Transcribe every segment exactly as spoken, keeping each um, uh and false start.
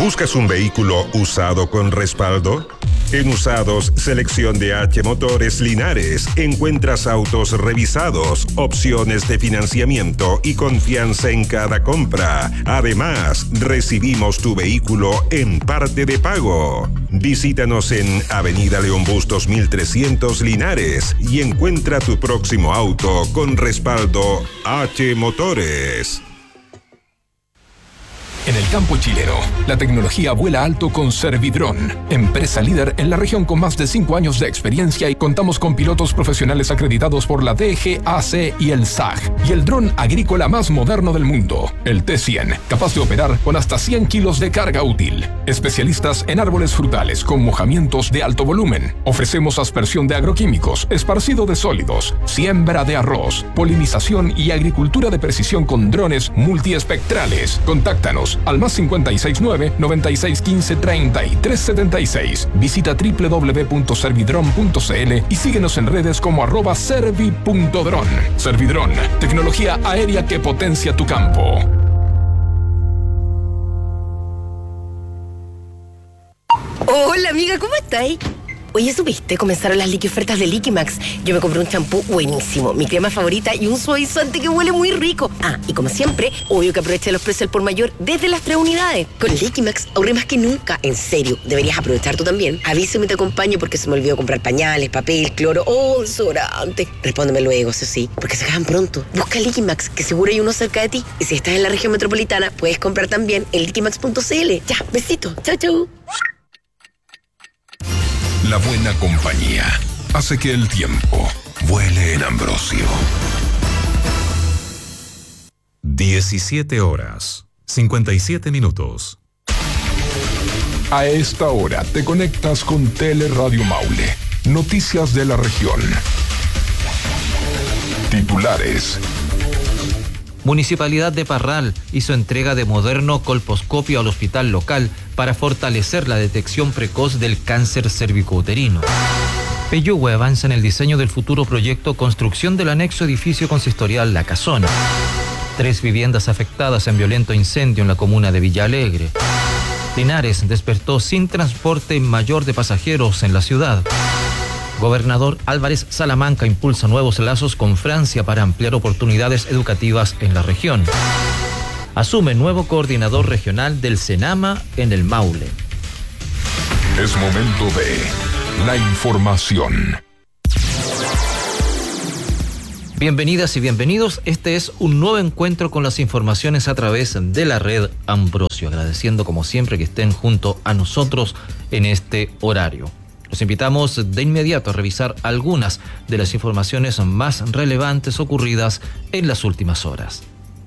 ¿Buscas un vehículo usado con respaldo? En Usados Selección de H Motores Linares encuentras autos revisados, opciones de financiamiento y confianza en cada compra. Además, recibimos tu vehículo en parte de pago. Visítanos en Avenida León Bustos mil trescientos Linares y encuentra tu próximo auto con respaldo H Motores. En el campo chileno, la tecnología vuela alto con Servidrón, empresa líder en la región con más de cinco años de experiencia, y contamos con pilotos profesionales acreditados por la D G A C y el S A G, y el dron agrícola más moderno del mundo, el T cien, capaz de operar con hasta cien kilos de carga útil. Especialistas en árboles frutales con mojamientos de alto volumen. Ofrecemos aspersión de agroquímicos, esparcido de sólidos, siembra de arroz, polinización y agricultura de precisión con drones multiespectrales. Contáctanos al más cincuenta y seis nueve, noventa y seis quince, treinta y tres setenta y seis. Visita doble u doble u doble u punto servidron punto c l y síguenos en redes como arroba servi punto dron. Servidrón, tecnología aérea que potencia tu campo. Hola amiga, ¿cómo estáis? Oye, ¿supiste? Comenzaron las liqui ofertas de Liquimax. Yo me compré un champú buenísimo, mi crema favorita y un suavizante que huele muy rico. Ah, y como siempre, obvio que aproveché los precios al por mayor desde las tres unidades. Con Liquimax ahorré más que nunca. En serio, deberías aprovechar tú también. Avísame y te acompaño porque se me olvidó comprar pañales, papel, cloro o desodorante. Respóndeme luego, eso sí, porque se acaban pronto. Busca Liquimax, que seguro hay uno cerca de ti. Y si estás en la región metropolitana, puedes comprar también en liquimax punto c l. Ya, besito. Chau, chau. La buena compañía hace que el tiempo vuele en Ambrosio. diecisiete horas, cincuenta y siete minutos. A esta hora te conectas con Teleradio Maule. Noticias de la región. Titulares. Municipalidad de Parral hizo entrega de moderno colposcopio al hospital local para fortalecer la detección precoz del cáncer cervicouterino. Peyúgue avanza en el diseño del futuro proyecto construcción del anexo edificio consistorial La Casona. Tres viviendas afectadas en violento incendio en la comuna de Villa Alegre. Linares despertó sin transporte mayor de pasajeros en la ciudad. Gobernador Álvarez Salamanca impulsa nuevos lazos con Francia para ampliar oportunidades educativas en la región. Asume nuevo coordinador regional del Senama en el Maule. Es momento de la información. Bienvenidas y bienvenidos. Este es un nuevo encuentro con las informaciones a través de la red Ambrosio. Agradeciendo como siempre que estén junto a nosotros en este horario. Los invitamos de inmediato a revisar algunas de las informaciones más relevantes ocurridas en las últimas horas.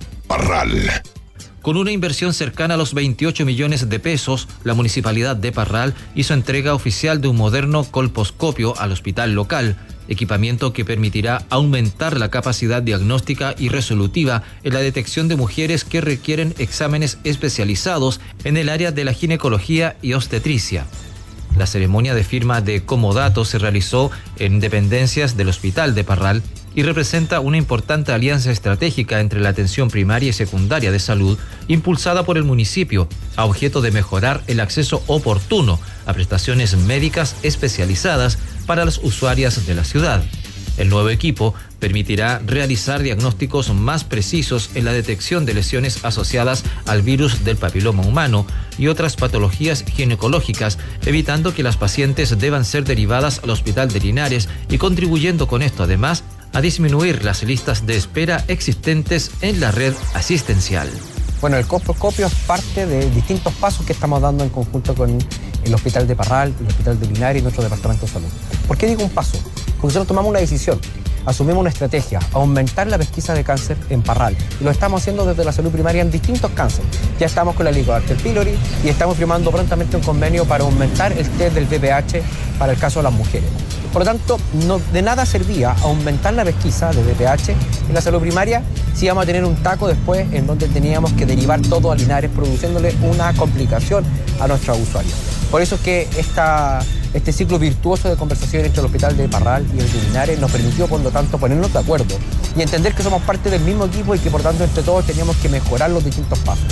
Parral. Con una inversión cercana a los veintiocho millones de pesos, la Municipalidad de Parral hizo entrega oficial de un moderno colposcopio al hospital local, equipamiento que permitirá aumentar la capacidad diagnóstica y resolutiva en la detección de mujeres que requieren exámenes especializados en el área de la ginecología y obstetricia. La ceremonia de firma de comodato se realizó en dependencias del Hospital de Parral y representa una importante alianza estratégica entre la atención primaria y secundaria de salud impulsada por el municipio, a objeto de mejorar el acceso oportuno a prestaciones médicas especializadas para las usuarias de la ciudad. El nuevo equipo permitirá realizar diagnósticos más precisos en la detección de lesiones asociadas al virus del papiloma humano y otras patologías ginecológicas, evitando que las pacientes deban ser derivadas al Hospital de Linares y contribuyendo con esto además a disminuir las listas de espera existentes en la red asistencial. Bueno, el colposcopio es parte de distintos pasos que estamos dando en conjunto con el Hospital de Parral, el Hospital de Linares y nuestro Departamento de Salud. ¿Por qué digo un paso? Porque nosotros tomamos una decisión, asumimos una estrategia, aumentar la pesquisa de cáncer en Parral. Y lo estamos haciendo desde la salud primaria en distintos cánceres. Ya estamos con la Helicobacter pylori y estamos firmando prontamente un convenio para aumentar el test del V P H para el caso de las mujeres. Por lo tanto, no, de nada servía aumentar la pesquisa de V P H en la salud primaria si íbamos a tener un taco después en donde teníamos que derivar todo a Linares, produciéndole una complicación a nuestros usuarios. Por eso es que esta, este ciclo virtuoso de conversación entre el Hospital de Parral y el de Linares nos permitió, por lo tanto, ponernos de acuerdo y entender que somos parte del mismo equipo y que, por tanto, entre todos teníamos que mejorar los distintos pasos.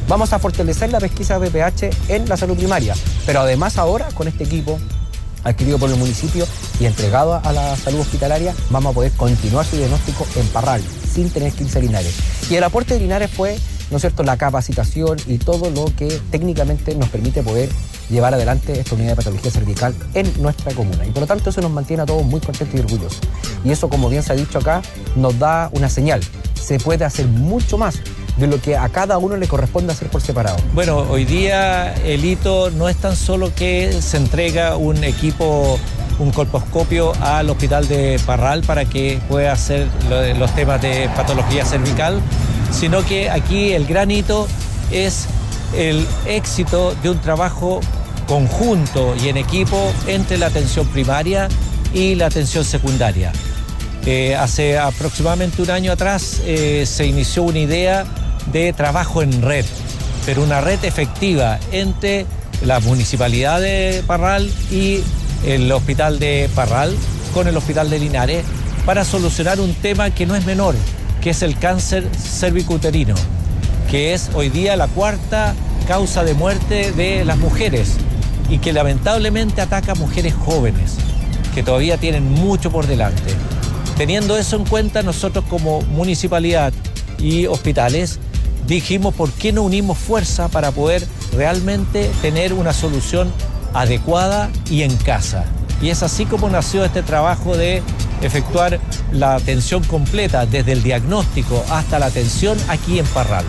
Vamos a fortalecer la pesquisa B P H en la salud primaria, pero además ahora con este equipo adquirido por el municipio y entregado a la salud hospitalaria, vamos a poder continuar su diagnóstico en Parral, sin tener que irse a Linares. Y el aporte de Linares fue, ¿no es cierto?, la capacitación y todo lo que técnicamente nos permite poder llevar adelante esta unidad de patología cervical en nuestra comuna. Y por lo tanto eso nos mantiene a todos muy contentos y orgullosos. Y eso, como bien se ha dicho acá, nos da una señal. Se puede hacer mucho más de lo que a cada uno le corresponde hacer por separado. Bueno, hoy día el hito no es tan solo que se entrega un equipo, un colposcopio al hospital de Parral para que pueda hacer los temas de patología cervical, sino que aquí el gran hito es el éxito de un trabajo conjunto y en equipo entre la atención primaria y la atención secundaria. Eh, hace aproximadamente un año atrás eh, se inició una idea de trabajo en red, pero una red efectiva entre la Municipalidad de Parral y el Hospital de Parral con el Hospital de Linares para solucionar un tema que no es menor, que es el cáncer cervicuterino, que es hoy día la cuarta causa de muerte de las mujeres y que lamentablemente ataca a mujeres jóvenes, que todavía tienen mucho por delante. Teniendo eso en cuenta, nosotros como municipalidad y hospitales dijimos por qué no unimos fuerza para poder realmente tener una solución adecuada y en casa. Y es así como nació este trabajo de efectuar la atención completa desde el diagnóstico hasta la atención aquí en Parral.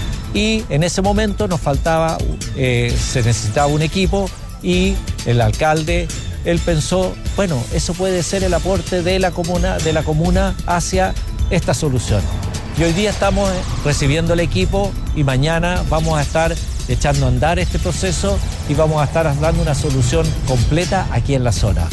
Y en ese momento nos faltaba, eh, se necesitaba un equipo y el alcalde, él pensó, bueno, eso puede ser el aporte de la comuna, de la comuna hacia esta solución. Y hoy día estamos recibiendo el equipo y mañana vamos a estar echando a andar este proceso y vamos a estar dando una solución completa aquí en la zona.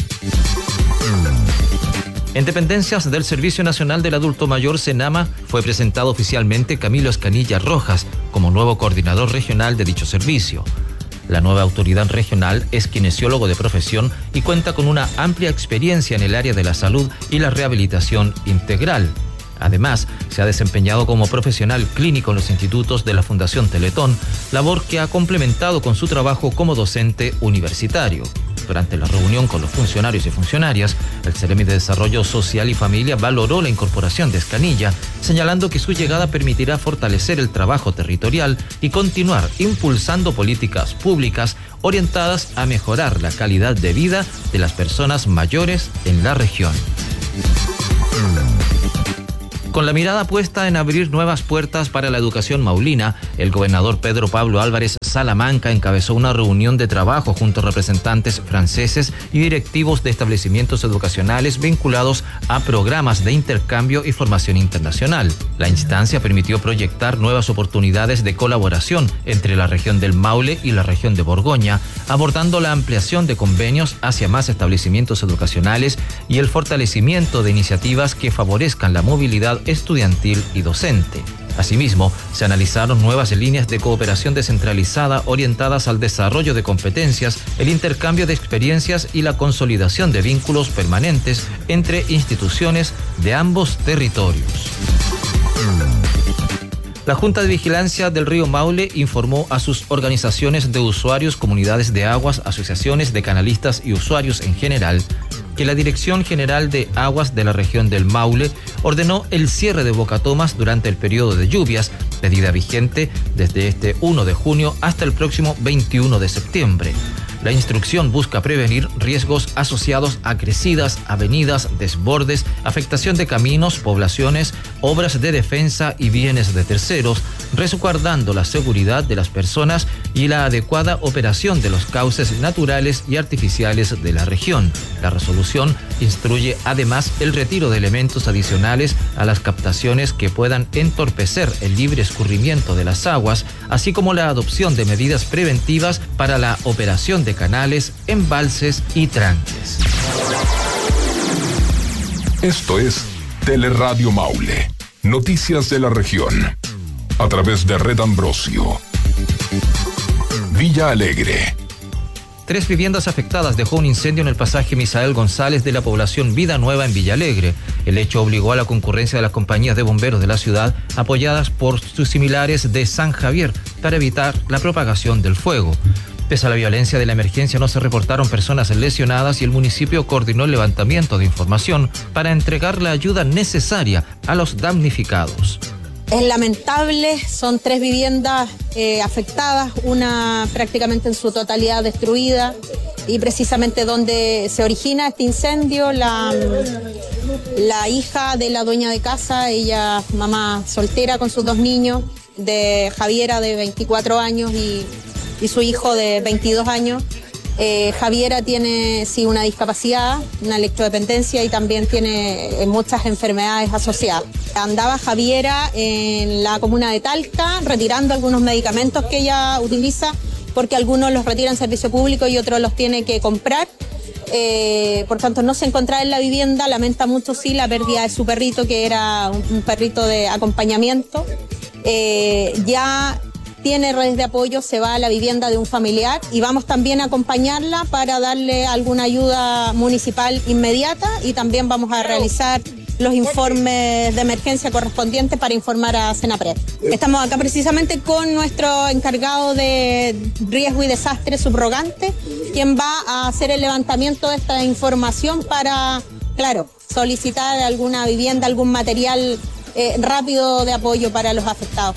En dependencias del Servicio Nacional del Adulto Mayor, SENAMA, fue presentado oficialmente Camilo Escanilla Rojas como nuevo coordinador regional de dicho servicio. La nueva autoridad regional es kinesiólogo de profesión y cuenta con una amplia experiencia en el área de la salud y la rehabilitación integral. Además, se ha desempeñado como profesional clínico en los institutos de la Fundación Teletón, labor que ha complementado con su trabajo como docente universitario. Durante la reunión con los funcionarios y funcionarias, el Ceremi de Desarrollo Social y Familia valoró la incorporación de Escanilla, señalando que su llegada permitirá fortalecer el trabajo territorial y continuar impulsando políticas públicas orientadas a mejorar la calidad de vida de las personas mayores en la región. Con la mirada puesta en abrir nuevas puertas para la educación maulina, el gobernador Pedro Pablo Álvarez Salamanca encabezó una reunión de trabajo junto a representantes franceses y directivos de establecimientos educacionales vinculados a programas de intercambio y formación internacional. La instancia permitió proyectar nuevas oportunidades de colaboración entre la región del Maule y la región de Borgoña, abordando la ampliación de convenios hacia más establecimientos educacionales y el fortalecimiento de iniciativas que favorezcan la movilidad estudiantil y docente. Asimismo, se analizaron nuevas líneas de cooperación descentralizada orientadas al desarrollo de competencias, el intercambio de experiencias y la consolidación de vínculos permanentes entre instituciones de ambos territorios. La Junta de Vigilancia del Río Maule informó a sus organizaciones de usuarios, comunidades de aguas, asociaciones de canalistas y usuarios en general que la Dirección General de Aguas de la región del Maule ordenó el cierre de bocatomas durante el periodo de lluvias, medida vigente desde este primero de junio hasta el próximo veintiuno de septiembre. La instrucción busca prevenir riesgos asociados a crecidas, avenidas, desbordes, afectación de caminos, poblaciones, obras de defensa y bienes de terceros, resguardando la seguridad de las personas y la adecuada operación de los cauces naturales y artificiales de la región. La resolución instruye además el retiro de elementos adicionales a las captaciones que puedan entorpecer el libre escurrimiento de las aguas, así como la adopción de medidas preventivas para la operación de canales, embalses y tranques. Esto es Teleradio Maule. Noticias de la región. A través de Red Ambrosio. Villa Alegre. Tres viviendas afectadas dejó un incendio en el pasaje Misael González de la población Vida Nueva en Villa Alegre. El hecho obligó a la concurrencia de las compañías de bomberos de la ciudad, apoyadas por sus similares de San Javier, para evitar la propagación del fuego. Pese a la violencia de la emergencia, no se reportaron personas lesionadas y el municipio coordinó el levantamiento de información para entregar la ayuda necesaria a los damnificados. Es lamentable, son tres viviendas eh, afectadas, una prácticamente en su totalidad destruida, y precisamente donde se origina este incendio, la, la hija de la dueña de casa, ella mamá soltera con sus dos niños, de Javiera de veinticuatro años y, y su hijo de veintidós años. Eh, Javiera tiene sí una discapacidad, una electrodependencia y también tiene eh, muchas enfermedades asociadas. Andaba Javiera en la comuna de Talca retirando algunos medicamentos que ella utiliza, porque algunos los retira en servicio público y otros los tiene que comprar. Eh, por tanto, no se encontraba en la vivienda. Lamenta mucho, sí, la pérdida de su perrito, que era un, un perrito de acompañamiento. Eh, ya tiene redes de apoyo, se va a la vivienda de un familiar y vamos también a acompañarla para darle alguna ayuda municipal inmediata, y también vamos a realizar los informes de emergencia correspondientes para informar a Senapred. Estamos acá precisamente con nuestro encargado de riesgo y desastre subrogante, quien va a hacer el levantamiento de esta información para, claro, solicitar alguna vivienda, algún material eh, rápido de apoyo para los afectados.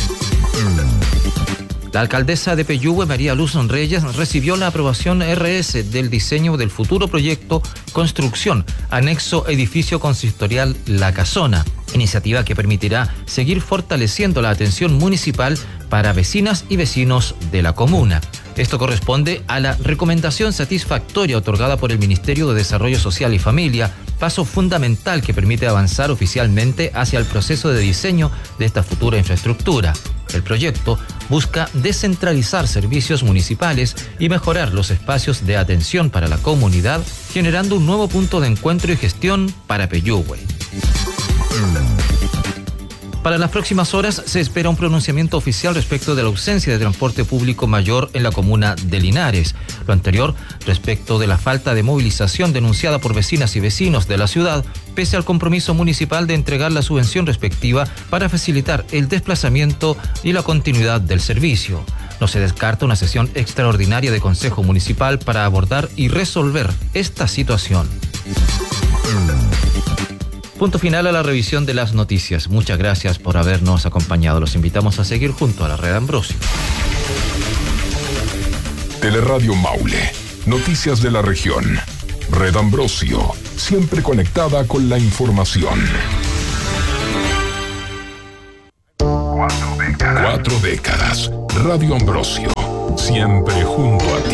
La alcaldesa de Peyúgue, María Luz Reyes, recibió la aprobación R S del diseño del futuro proyecto Construcción, anexo edificio consistorial La Casona, iniciativa que permitirá seguir fortaleciendo la atención municipal para vecinas y vecinos de la comuna. Esto corresponde a la recomendación satisfactoria otorgada por el Ministerio de Desarrollo Social y Familia, paso fundamental que permite avanzar oficialmente hacia el proceso de diseño de esta futura infraestructura. El proyecto busca descentralizar servicios municipales y mejorar los espacios de atención para la comunidad, generando un nuevo punto de encuentro y gestión para Peyúgue. Para las próximas horas se espera un pronunciamiento oficial respecto de la ausencia de transporte público mayor en la comuna de Linares. Lo anterior respecto de la falta de movilización denunciada por vecinas y vecinos de la ciudad, pese al compromiso municipal de entregar la subvención respectiva para facilitar el desplazamiento y la continuidad del servicio. No se descarta una sesión extraordinaria de Consejo Municipal para abordar y resolver esta situación. Punto final a la revisión de las noticias. Muchas gracias por habernos acompañado. Los invitamos a seguir junto a la Red Ambrosio. Teleradio Maule. Noticias de la región. Red Ambrosio. Siempre conectada con la información. Cuatro décadas. Cuatro décadas. Radio Ambrosio. Siempre junto a ti.